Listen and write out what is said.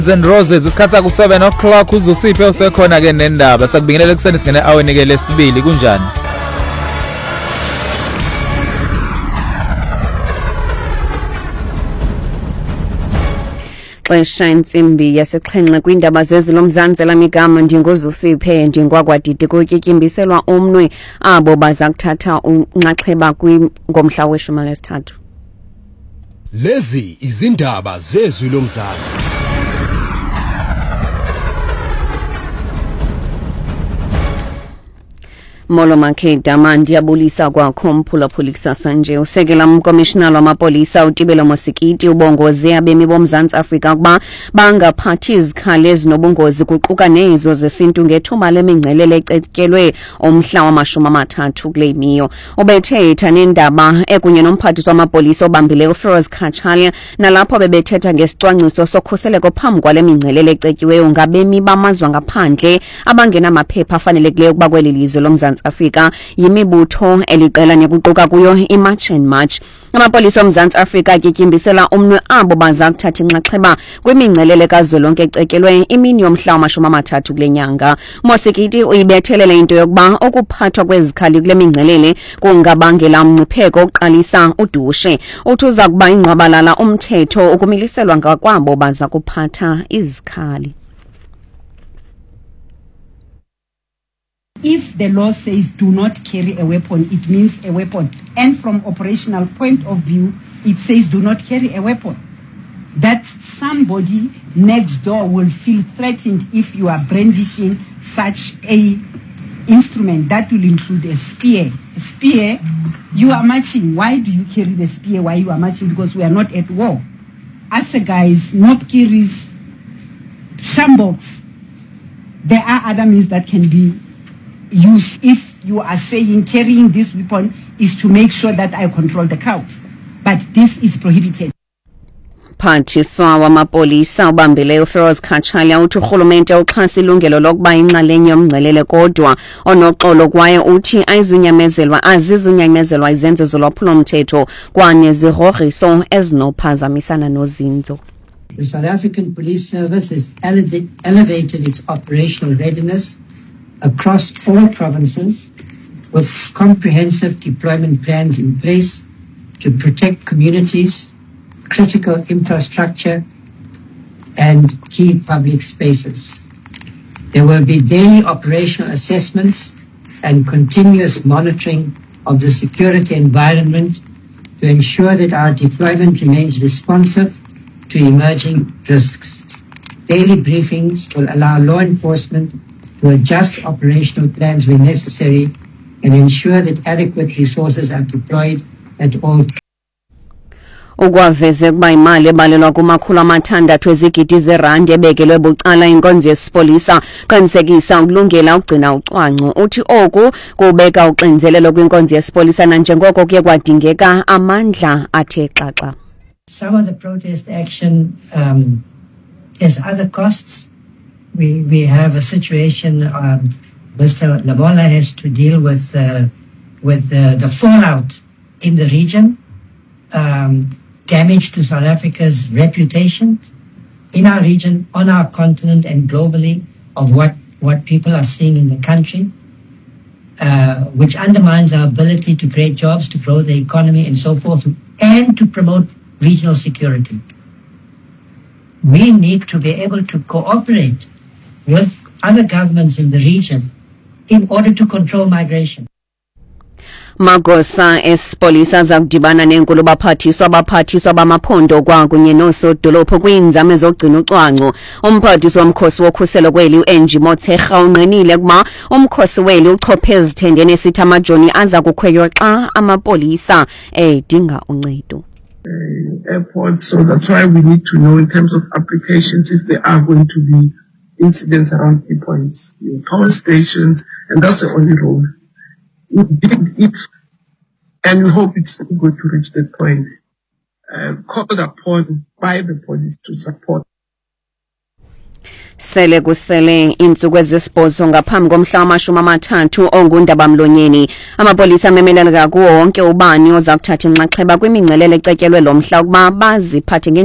and Roses isikhatha ku7 o'clock uzusiphe usekhona ke nendaba sakubingelela kuseni singene awenike lesibili kunjani Xesha intsimbi yasexhenxe kwindaba zezilo mzansi lamigama ndingozusiphe ndingwagwadidi kutyityimbisela umnwe abo baza kuthatha unxaxheba ngomhla we-13. Lezi izindaba zezwi lomzansi. Molo Makeda mandiyabulisa kwakho mphulaphuli kusasa nje usekela umkomishinala wamapolisa uTibelo Mosikiti ubongoze abemi boMzantsi Afrika kuba bangaphathi izikhali ezinobungozi kuquka nezo zesintu ngethuba lemingcelele ecetyelwe omhla wama-30 kule miyo ubethetha nendaba ekunye nomphathiswa wamapolisa obambileyo Feroz Khatshale nalapho bebethetha ngesicwangciso sokhuseleko phambi kwale mingcelele ecetyiweyo ngabemi bamazwe ngaphandle abangenamaphepha afanelekileyo kuba kweli lizwe loMzantsi Afrika yimibutho eliqela nekuquka kuyo iMarch and March. Amapolisa oMzantsi Afrika atyityimbiselwa umnwe abo baza kuthatha inxaxheba kwimingcelele kazwelonke ecetyelwe imini yomhla wama-30 kule nyanga. Mosikiti uyibethelele into yokuba okuphathwa kwezikhali kule mingcelele kungabangela umngcipheko oqalisa udushe. Uthi uza kuba ingqwabalala umthetho ukumiliselwa ngakwabo baza kuphatha izikhali. If the law says do not carry a weapon, it means a weapon. And from operational point of view, it says do not carry a weapon. That somebody next door will feel threatened if you are brandishing such a instrument. That will include a spear. A spear, you are marching. Why do you carry the spear while you are marching? Because we are not at war. Assegai, Nopkiris, Shamboks, there are other means that can be use if you are saying carrying this weapon is to make sure that I control the crowds. But this is prohibited. Mphathiswa wamapolisa ubambileyo Feroz Khatshale uthi urhulumente uxhasa ilungelo lokuba inxalenye yomngcelele kodwa onoxolo kwaye uthi azizunyamezelwa izenzo zolwaphulo-mthetho kwanezirhorhiso ezinophazamisana nozinzo. The South African Police Service has elevated its operational readiness across all provinces with comprehensive deployment plans in place to protect communities, critical infrastructure, and key public spaces. There will be daily operational assessments and continuous monitoring of the security environment to ensure that our deployment remains responsive to emerging risks. Daily briefings will allow law enforcement to adjust operational plans where necessary and ensure that adequate resources are deployed at all times. Ukwaveze kuba imali ebalelwa ku-600 ezigidi zeerandi ebekelwe bucala inkonzo yesipolisa qinisekisa ukulungela ukugcina ucwangco. Uthi oku kubeka uxinzelelo kwinkonzo yesipolisa nanjengoko kuye kwadingeka amandla athe xaxa. Some of the protest action has other costs. We have a situation Mr. Lamola has to deal with the fallout in the region, damage to South Africa's reputation in our region, on our continent and globally of what people are seeing in the country, which undermines our ability to create jobs, to grow the economy and so forth, and to promote regional security. We need to be able to cooperate with other governments in the region in order to control migration. Magosa esipolisa zakudibana nenkulu abaphathiswa bamaphondo kwakunye nosodolophu kwiinzame zokugcina ucwangco. Umphathiswa womkhosi wokhuselo kweli uNG Motshekga unqinile kuba umkhosi weli uchophe ezithendeni esithi amajoni aza kukhwenywa xa amapolisa edinga uncedo. Airports, so that's why we need to know in terms of applications if there are going to be incidents around key points, power stations, and that's the only role. We did it, and we hope it's going to reach that point. Called upon by the police to support. Sele kusele insuku ezisibhozo ngaphambi komhla wama-30 ongundaba-mlonyeni. Amapolisa amemelela kuwo wonke ubani oza kuthatha inxaxheba kwimingcelele ecetyelwe lo mhla ukuba baziphathe